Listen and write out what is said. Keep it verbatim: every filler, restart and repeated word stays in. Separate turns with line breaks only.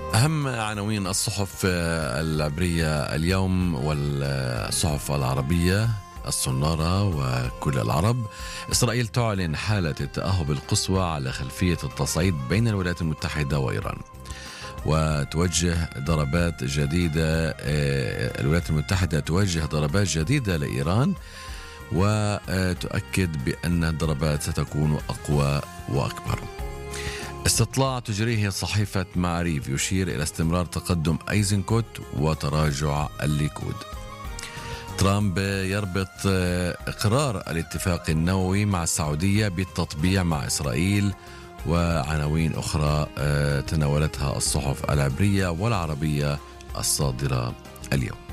أهم عناوين الصحف العبرية اليوم والصحف العربية: الصنارة وكل العرب. إسرائيل تعلن حالة التأهب القصوى على خلفية التصعيد بين الولايات المتحدة وإيران، وتوجه ضربات جديدة الولايات المتحدة توجه ضربات جديدة لإيران، وتؤكد بأن الضربات ستكون أقوى وأكبر. استطلاع تجريه صحيفة معاريف يشير إلى استمرار تقدم أيزنكوت وتراجع الليكود. ترامب يربط إقرار الاتفاق النووي مع السعودية بالتطبيع مع إسرائيل، وعناوين أخرى تناولتها الصحف العبرية والعربية الصادرة اليوم.